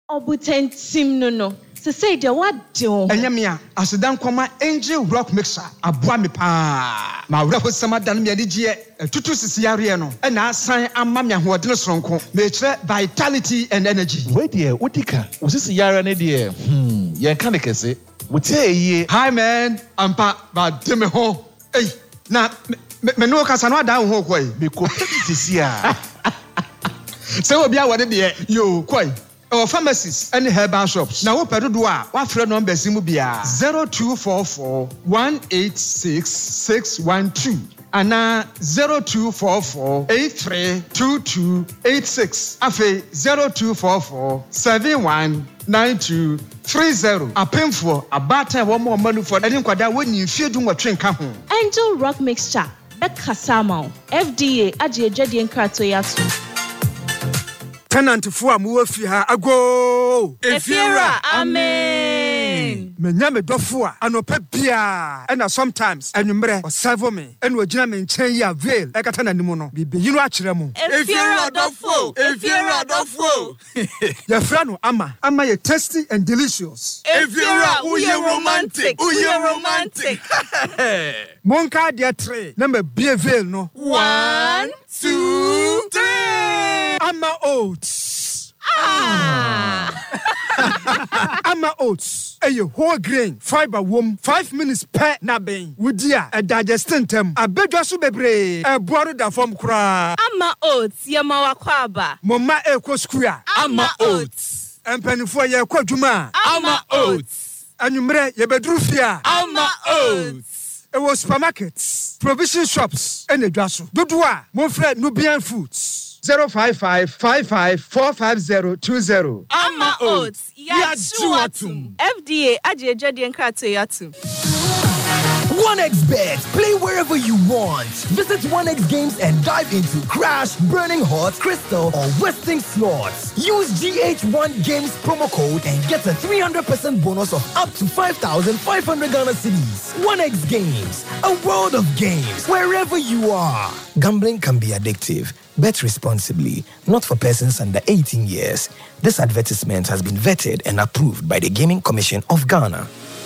Obutentim no. Se say de what do? Enyamia, asedan koma Angel Rock Mixer. Aboa me pa. Ma wura ho sama dan me adigye tutu sisi yare no. E na asan amma me ahoɔden soronko. Me kire vitality and energy. Wait there, Utika. Usisi yare ne de. Yen kan de kese. Wutie. Hi man, ampa ba de me ho. Hey, na me no kasa no ada ho koi. Me ko sisi a. Se obi a wode de yo koi. Our pharmacies and herbal shops. Now, what do what friend number Simubia 0244 186 612 and 0244 832286. Afe 0244 719230. A painful a batter one more money for any quada when you feel doing what train come home. Angel Rock Mixture. Bekasama. FDA Ajedi and Kratoyatu. Tenant for a move ha ago. Efira, amen. Menyame dofua anope bia and sometimes enumere or serve me and we jina me nchen ya veil e kata na nimu no bibi yinu akire mu. Efira dofo. Ya frano ama ye tasty and delicious. Efira uye romantic. Monka dia 3 number bia veil no. 1 2 3 Ama oats. Ama oats. A whole grain, fiber womb, 5 minutes per naben. Wudia, a digestion tem. A bedra subebre, a broader than from cra. Ama oats, Yamawa Kwaba. Mama Eko Square. Ama oats. And penny for your quadruma. Ama oats. And you mre ye bedrufia. Ama oats. It was supermarkets, provision shops, and a drasso. Dudua, Monfred Nubian Foods. 05555455020. Ama oats. Yachuatum. FDA Ajedi and Kratoyatu. 1xBet. Play wherever you want. Visit 1x Games and dive into Crash, Burning Hot, Crystal, or Westing slots. Use GH1 Games promo code and get a 300% bonus of up to 5,500 Ghana cedis. 1x Games. A world of games wherever you are. Gambling can be addictive. Bet responsibly. Not for persons under 18 years. This advertisement has been vetted and approved by the Gaming Commission of Ghana.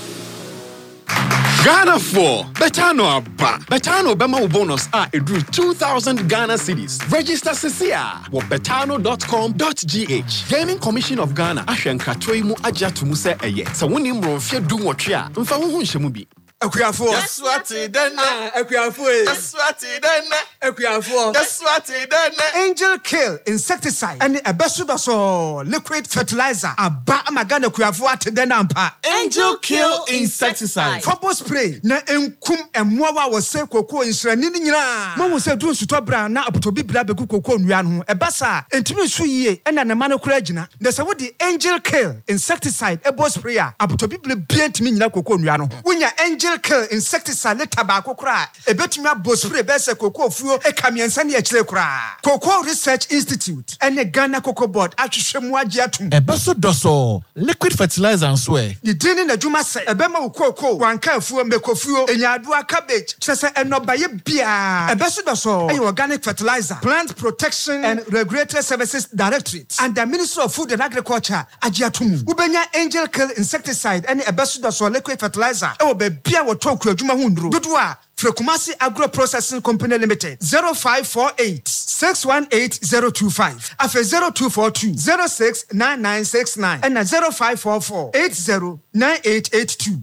Ghana 4. Betano Abba. Betano Bema bonus drew 2,000 Ghana cedis. Register Cecia at betano.com.gh. Gaming Commission of Ghana. Ashen Katoimu Ajatumu se eye. Sa wunim ronfie du nwotwe a. Mfa wo hunhyemu bi. Akuafo. Yeswati denne. Akuafo. Yeswati denne. Akuafo. Yeswati denne. Angel Kill insecticide and a besudaso liquid fertilizer. Aba amagana akuafo atedena ampa. Angel Kill insecticide. Fobo spray na enkum emmoa wo se kokoo insrani ni nyina. Mo wo se du nsuto bra na apotobi bra beku kokoo nua no. Ebasa entimi nsu yie ena ne mano kura gina. Na se wo di Angel Kill insecticide ebo spray a apotobi bra bia entimi nyina kokoo nua no. Wonya Angel Kill insecticide tabako kura ebetumi abosure bese kokoo fuo ekamiensa ne akire kura. Cocoa Research Institute and the Ghana Cocoa Board atwhwemu agye atum. Ebeso doso liquid fertilizer nswe. Ye dini na dwuma se ebema wo cocoa wanka afuo mekofuo enyadoa cabbage kyese enobaye bia. Ebeso doso ayi organic fertilizer Plant Protection and Regulatory Services Directorate and the Ministry of Food and Agriculture agye atum. Ubenya Angel Kill insecticide and ebeso doso liquid fertilizer e wo be bia wo toku adwuma hu nduro. Dodo a Frekumasi Agro Processing Company Limited 0548 618025 afe 0242 069969 and 0544 809882.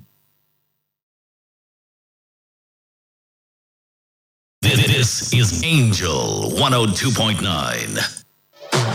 This is Angel 102.9.